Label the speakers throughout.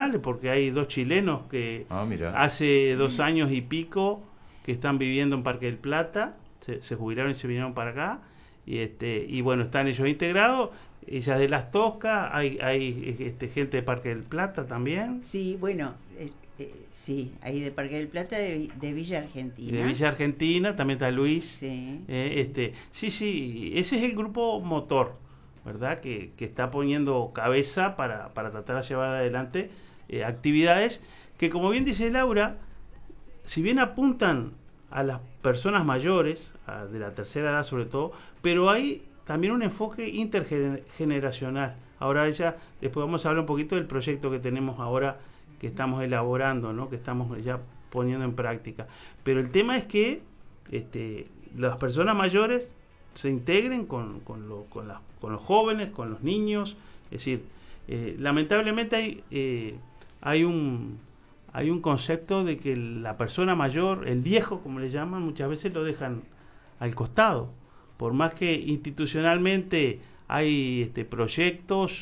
Speaker 1: internacionales, porque hay 2 chilenos que
Speaker 2: mira.
Speaker 1: hace 2 años y pico que están viviendo en Parque del Plata, se jubilaron y se vinieron para acá, y bueno, están ellos integrados. Ella es de Las Toscas, hay gente de Parque del Plata también.
Speaker 3: Sí, bueno, sí, hay de Parque del Plata, de Villa Argentina.
Speaker 1: De Villa Argentina, también está Luis.
Speaker 3: Sí.
Speaker 1: Sí, ese es el grupo motor, ¿verdad? Que está poniendo cabeza para tratar de llevar adelante actividades que, como bien dice Laura, si bien apuntan a las personas mayores, de la tercera edad sobre todo, pero hay también un enfoque intergeneracional. Ahora después vamos a hablar un poquito del proyecto que tenemos ahora, que estamos elaborando, ¿no? Que estamos ya poniendo en práctica. Pero el tema es que las personas mayores se integren con los jóvenes, con los niños. Es decir, lamentablemente hay un concepto de que la persona mayor, el viejo como le llaman, muchas veces lo dejan al costado. Por más que institucionalmente hay proyectos,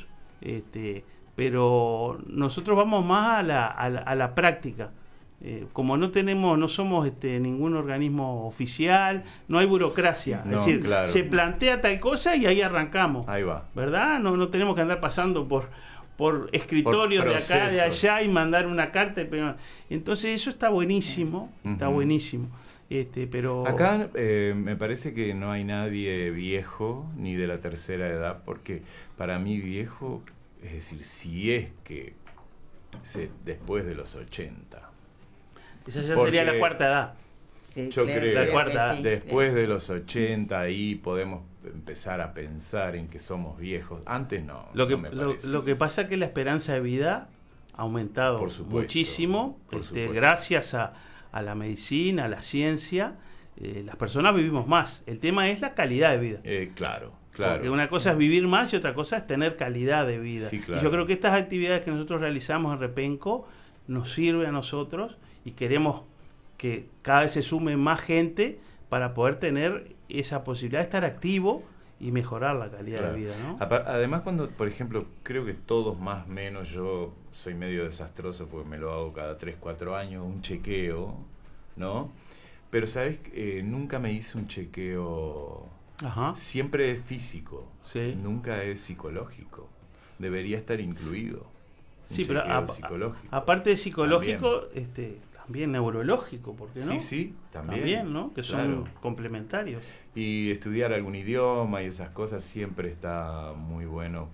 Speaker 1: pero nosotros vamos más a la práctica. Como no somos ningún organismo oficial, no hay burocracia.
Speaker 2: No,
Speaker 1: es decir,
Speaker 2: claro.
Speaker 1: Se plantea tal cosa y ahí arrancamos.
Speaker 2: Ahí va.
Speaker 1: ¿Verdad? No tenemos que andar pasando por escritorios de acá, de allá y mandar una carta. Entonces eso está buenísimo, está buenísimo. Pero
Speaker 2: acá me parece que no hay nadie viejo ni de la tercera edad, porque para mí viejo, es decir, si es que después de los 80.
Speaker 1: Esa ya sería la cuarta edad.
Speaker 3: Sí,
Speaker 2: yo
Speaker 3: claro,
Speaker 2: creo
Speaker 1: la cuarta
Speaker 3: sí,
Speaker 2: después de los 80 ahí podemos empezar a pensar en que somos viejos. Antes no.
Speaker 1: Lo
Speaker 2: no
Speaker 1: que pasa es que la esperanza de vida ha aumentado muchísimo, gracias a la medicina, a la ciencia. Las personas vivimos más. El tema es la calidad de vida.
Speaker 2: Claro.
Speaker 1: Porque una cosa es vivir más y otra cosa es tener calidad de vida.
Speaker 2: Sí, claro.
Speaker 1: Y yo creo que estas actividades que nosotros realizamos en Repenco nos sirven a nosotros y queremos que cada vez se sume más gente para poder tener esa posibilidad de estar activo y mejorar la calidad de vida, ¿no?
Speaker 2: Además, cuando, por ejemplo, creo que todos más o menos, yo soy medio desastroso porque me lo hago cada 3-4 años, un chequeo, ¿no? Pero, ¿sabes? Nunca me hice un chequeo.
Speaker 1: Ajá.
Speaker 2: Siempre es físico,
Speaker 1: sí.
Speaker 2: Nunca es psicológico. Debería estar incluido.
Speaker 1: Sí, pero aparte de psicológico, también neurológico, ¿por qué no?
Speaker 2: Sí, también.
Speaker 1: También, ¿no? Que son complementarios.
Speaker 2: Y estudiar algún idioma y esas cosas siempre está muy bueno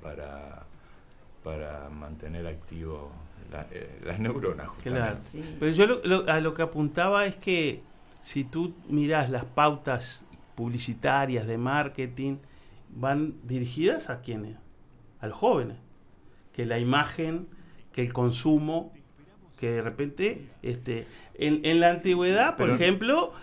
Speaker 2: para mantener activo las neuronas, justamente.
Speaker 1: Claro.
Speaker 3: Sí.
Speaker 1: Pero yo a lo que apuntaba es que si tú mirás las pautas publicitarias de marketing, van dirigidas a quiénes, a los jóvenes, que la imagen, que el consumo, que de repente en la antigüedad, por ejemplo,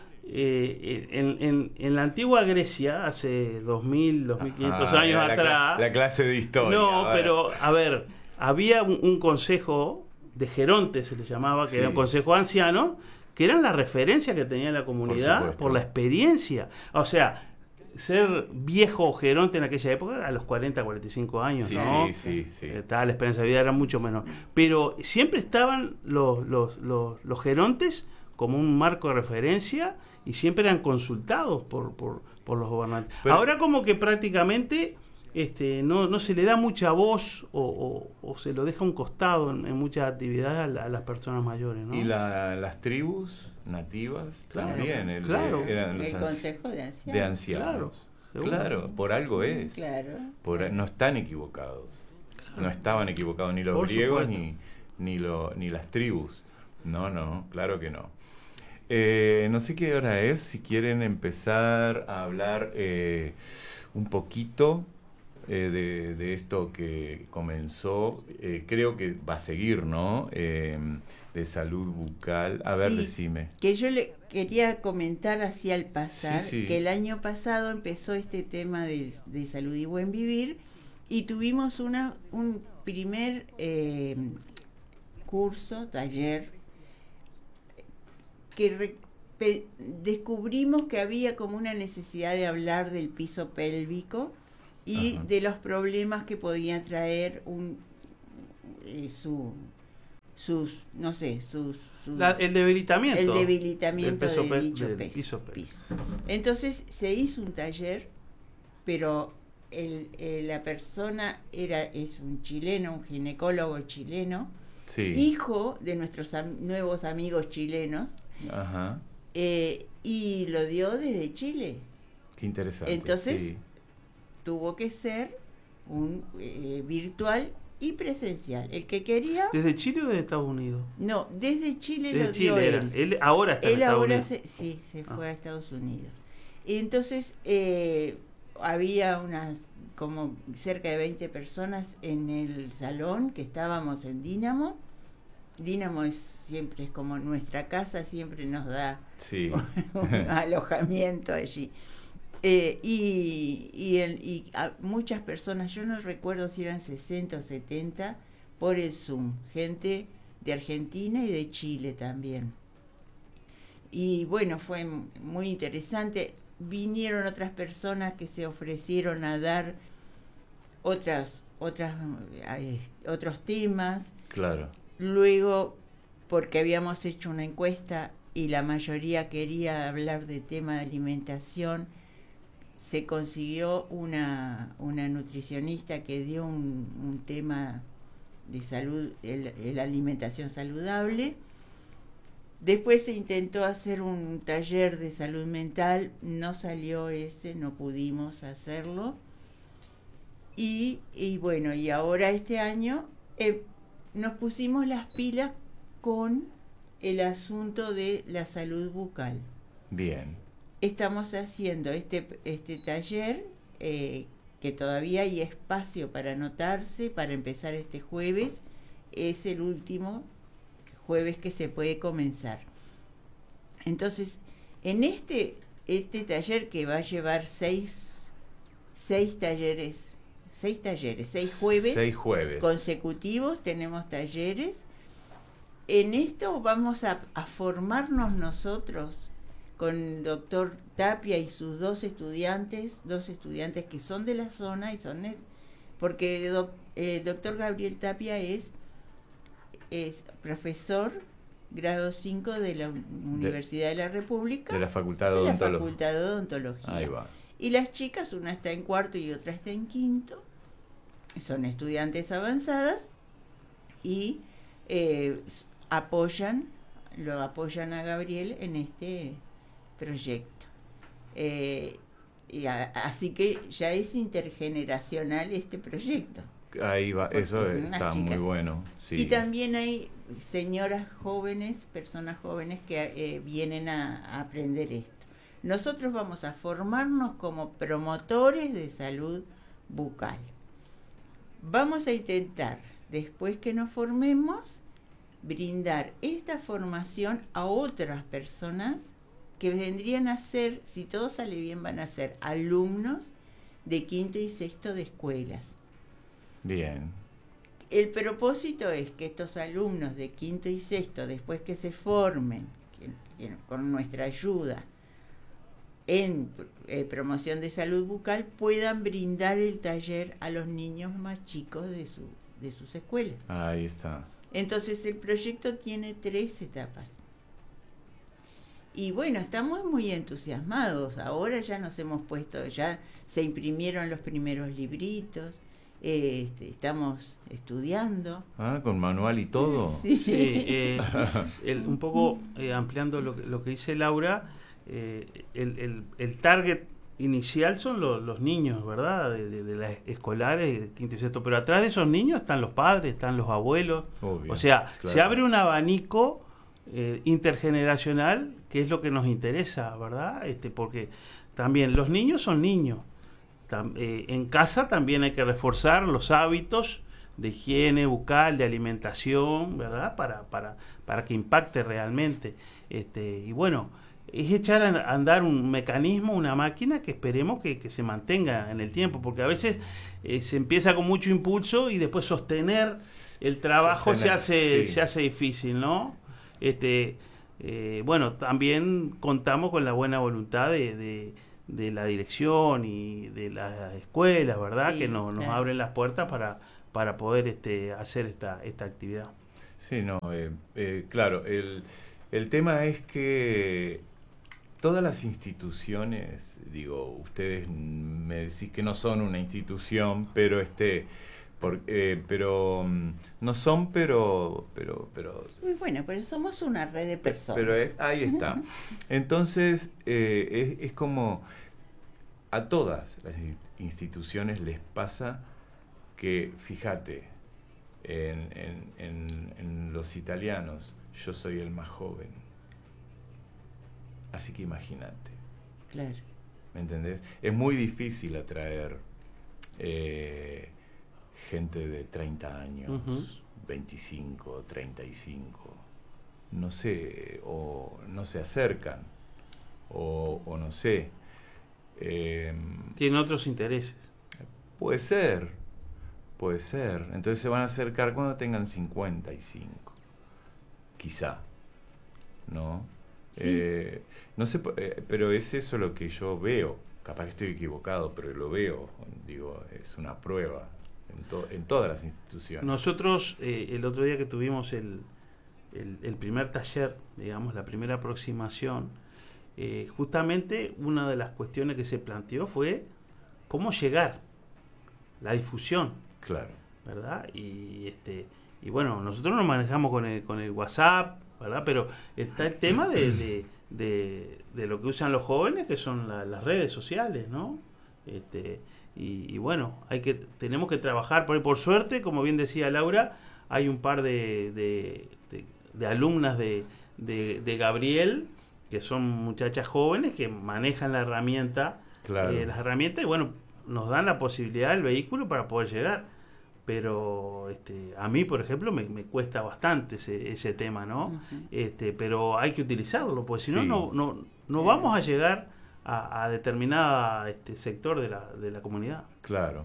Speaker 1: en la antigua Grecia, hace 2500 años atrás,
Speaker 2: la clase de historia.
Speaker 1: No, pero a ver, había un consejo de gerontes, se le llamaba, que era un consejo anciano, que eran la referencia que tenía la comunidad por la experiencia. O sea, ser viejo o geronte en aquella época, a los 40, 45 años,
Speaker 2: sí,
Speaker 1: ¿no?
Speaker 2: Sí.
Speaker 1: La esperanza de vida era mucho menor. Pero siempre estaban los gerontes como un marco de referencia y siempre eran consultados por los gobernantes. Pero ahora como que prácticamente no se le da mucha voz o se lo deja a un costado en muchas actividades a las personas mayores, ¿no?
Speaker 2: Y las tribus nativas también eran los
Speaker 3: consejo de
Speaker 2: ancianos. Claro, por algo es.
Speaker 3: Claro.
Speaker 2: No están equivocados. Claro. No estaban equivocados ni los griegos ni las tribus. No, claro que no. No sé qué hora es, si quieren empezar a hablar un poquito de esto que comenzó, creo que va a seguir, ¿no? De salud bucal. A ver, decime.
Speaker 3: Que yo le quería comentar así al pasar, que el año pasado empezó este tema de salud y buen vivir y tuvimos un primer taller, que descubrimos que había como una necesidad de hablar del piso pélvico y de los problemas que podía traer no sé,
Speaker 1: el debilitamiento.
Speaker 3: El debilitamiento de dicho
Speaker 1: piso.
Speaker 3: Entonces se hizo un taller, pero la persona es un chileno, un ginecólogo chileno,
Speaker 2: sí,
Speaker 3: hijo de nuestros nuevos amigos chilenos,
Speaker 2: ajá,
Speaker 3: y lo dio desde Chile.
Speaker 2: Qué interesante.
Speaker 3: Entonces
Speaker 2: sí,
Speaker 3: tuvo que ser un virtual y presencial. El que quería...
Speaker 1: ¿Desde Chile o desde Estados Unidos?
Speaker 3: No, desde Chile
Speaker 1: desde
Speaker 3: lo
Speaker 1: Chile
Speaker 3: dio él.
Speaker 1: Él ahora está en Estados Unidos.
Speaker 3: Se fue a Estados Unidos. Y entonces había como cerca de 20 personas en el salón que estábamos en Dínamo. Dínamo siempre es como nuestra casa, siempre nos da
Speaker 2: sí,
Speaker 3: un alojamiento allí. Y muchas personas, yo no recuerdo si eran 60 o 70, por el Zoom, gente de Argentina y de Chile también. Y bueno, fue muy interesante. Vinieron otras personas que se ofrecieron a dar otros temas.
Speaker 2: claro.
Speaker 3: Luego, porque habíamos hecho una encuesta y la mayoría quería hablar de tema de alimentación, se consiguió una nutricionista que dio un tema de salud, la alimentación saludable. Después se intentó hacer un taller de salud mental, no salió ese, no pudimos hacerlo. Y bueno, y ahora este año nos pusimos las pilas con el asunto de la salud bucal.
Speaker 2: Bien.
Speaker 3: Estamos haciendo este taller, que todavía hay espacio para anotarse, para empezar este jueves. Es el último jueves que se puede comenzar. Entonces, en este taller, que va a llevar seis jueves consecutivos, tenemos talleres. En esto vamos a formarnos nosotros con el doctor Tapia y sus dos estudiantes que son de la zona, porque el doctor Gabriel Tapia es profesor grado 5 de la Universidad de la República,
Speaker 2: de la Facultad de
Speaker 3: Odontología.
Speaker 2: Ahí va.
Speaker 3: Y las chicas, una está en cuarto y otra está en quinto, son estudiantes avanzadas y lo apoyan a Gabriel en este proyecto. Así que ya es intergeneracional este proyecto.
Speaker 2: Ahí va, eso está muy bueno. Sí.
Speaker 3: Y también hay señoras jóvenes, personas jóvenes que vienen a aprender esto. Nosotros vamos a formarnos como promotores de salud bucal. Vamos a intentar, después que nos formemos, brindar esta formación a otras personas que vendrían a ser, si todo sale bien, van a ser alumnos de quinto y sexto de escuelas.
Speaker 2: Bien.
Speaker 3: El propósito es que estos alumnos de quinto y sexto, después que se formen, con nuestra ayuda, en promoción de salud bucal, puedan brindar el taller a los niños más chicos de sus escuelas.
Speaker 2: Ahí está.
Speaker 3: Entonces el proyecto tiene 3 etapas. Y bueno, estamos muy entusiasmados. Ahora ya nos hemos puesto, ya se imprimieron los primeros libritos, estamos estudiando.
Speaker 2: Ah, con manual y todo.
Speaker 3: Sí.
Speaker 1: Un poco ampliando lo que dice Laura, el target inicial son los niños, ¿verdad? De las escolares, quinto y sexto, pero atrás de esos niños están los padres, están los abuelos.
Speaker 2: Obvio,
Speaker 1: o sea,
Speaker 2: claro.
Speaker 1: Se abre un abanico intergeneracional, que es lo que nos interesa, ¿verdad? Porque también los niños son niños. En casa también hay que reforzar los hábitos de higiene bucal, de alimentación, ¿verdad? Para que impacte realmente. Y bueno, es echar a andar un mecanismo, una máquina que esperemos que se mantenga en el tiempo, porque a veces se empieza con mucho impulso y después sostener el trabajo se hace difícil, ¿no? Bueno, también contamos con la buena voluntad de la dirección y de las escuelas, ¿verdad?
Speaker 3: Sí,
Speaker 1: que nos abren las puertas para poder hacer esta actividad.
Speaker 2: Sí, no, claro, el tema es que todas las instituciones, digo, ustedes me decís que no son una institución, pero no son, pero
Speaker 3: Muy bueno, pero somos una red de personas.
Speaker 2: pero ahí está. Entonces, es como a todas las instituciones les pasa que, fíjate, en los italianos, yo soy el más joven. Así que imagínate.
Speaker 3: Claro.
Speaker 2: ¿Me entendés? Es muy difícil atraer gente de 30 años, 25, 35. No sé, o no se acercan, o no sé.
Speaker 1: Tienen otros intereses.
Speaker 2: Puede ser. Entonces se van a acercar cuando tengan 55. Quizá. ¿No?
Speaker 3: Sí.
Speaker 2: No sé, pero es eso lo que yo veo. Capaz que estoy equivocado, pero lo veo. Digo, es una prueba en todas las instituciones.
Speaker 1: Nosotros, el otro día que tuvimos el primer taller, digamos, la primera aproximación, justamente una de las cuestiones que se planteó fue cómo llegar, la difusión.
Speaker 2: Claro.
Speaker 1: ¿Verdad? Y bueno, nosotros nos manejamos con el WhatsApp, ¿verdad? Pero está el tema de lo que usan los jóvenes, que son las redes sociales, ¿no? Y bueno, tenemos que trabajar por suerte, como bien decía Laura, hay un par de alumnas de Gabriel, que son muchachas jóvenes que manejan la herramienta,
Speaker 2: Claro.
Speaker 1: las herramientas, y bueno, nos dan la posibilidad del vehículo para poder llegar. Pero a mí, por ejemplo, me cuesta bastante ese tema, ¿no?
Speaker 3: Uh-huh.
Speaker 1: Pero hay que utilizarlo, porque si
Speaker 2: Sí.
Speaker 1: no vamos a llegar a determinada sector de la comunidad.
Speaker 2: Claro.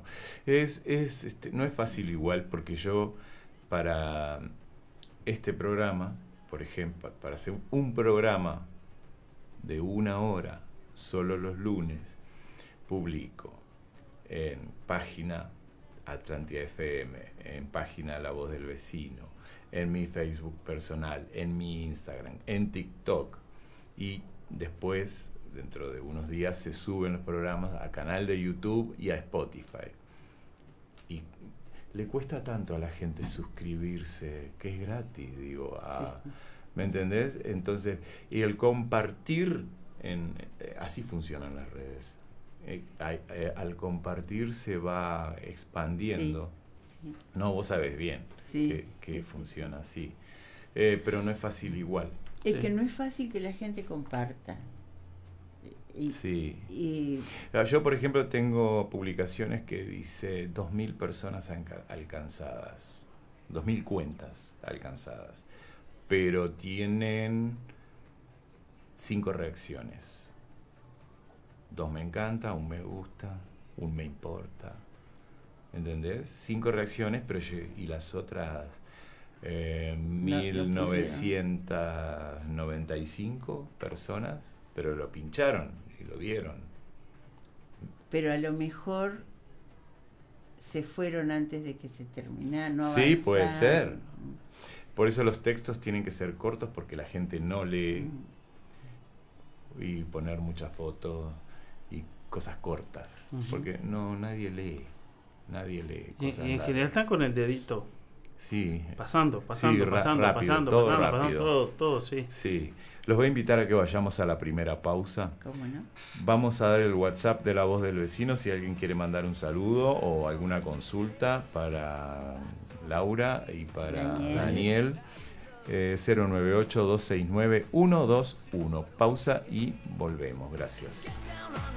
Speaker 2: No es fácil igual, porque yo, para este programa, por ejemplo, para hacer un programa de 1 hora, solo los lunes, publico en página Atlántida FM, en página La Voz del Vecino, en mi Facebook personal, en mi Instagram, en TikTok, y después, dentro de unos días, se suben los programas a canal de YouTube y a Spotify. Y le cuesta tanto a la gente suscribirse, que es gratis, digo,
Speaker 3: Sí.
Speaker 2: ¿me entendés? Entonces, y el compartir, así funcionan las redes. Al compartir se va expandiendo.
Speaker 3: Sí.
Speaker 2: No, vos sabés bien
Speaker 3: Sí.
Speaker 2: que funciona así. Pero no es fácil igual.
Speaker 3: Es
Speaker 1: Sí.
Speaker 3: que no es fácil que la gente comparta.
Speaker 2: Sí.
Speaker 3: Y
Speaker 2: Yo, por ejemplo, tengo publicaciones que dice 2.000 personas alcanzadas, 2.000 cuentas alcanzadas, pero tienen 5 reacciones. 2 me encanta, 1 me gusta, 1 me importa. ¿Entendés? 5 reacciones, pero y las otras 1.995 personas, pero lo pincharon y lo vieron.
Speaker 3: pero a lo mejor se fueron antes de que se terminara. No
Speaker 2: Sí, puede
Speaker 3: avanzaron.
Speaker 2: ser. Por eso los textos tienen que ser cortos, porque la gente no lee, y poner muchas fotos y cosas cortas, porque nadie lee.
Speaker 1: Y en
Speaker 2: cosas
Speaker 1: general
Speaker 2: largas.
Speaker 1: están con el dedito
Speaker 2: Sí.
Speaker 1: pasando,
Speaker 2: Sí,
Speaker 1: pasando,
Speaker 2: rápido, todo rápido.
Speaker 1: pasando, todo, sí.
Speaker 2: Sí. Los voy a invitar a que vayamos a la primera pausa.
Speaker 3: ¿Cómo no?
Speaker 2: Vamos a dar el WhatsApp de La Voz del Vecino si alguien quiere mandar un saludo o alguna consulta para Laura y para Daniel. 098-269-121. Pausa y volvemos. Gracias.